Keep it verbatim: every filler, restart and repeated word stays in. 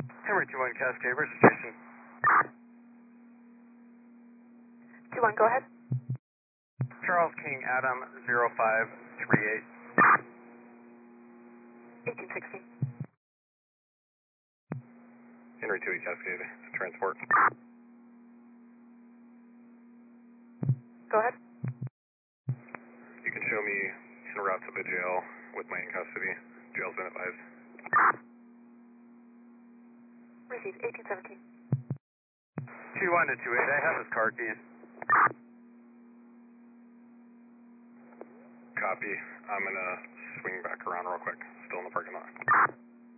Henry two one Cascade, registration. two one, go ahead. Charles King Adam zero five three eight. eighteen sixteen. Henry two eight Cascade, transport. Go ahead. You can show me en route to the jail with my in custody. Jail's been advised. Received, eighteen seventeen. two one to two eight, I have his car keys. Copy. I'm gonna swing back around real quick. Still in the parking lot.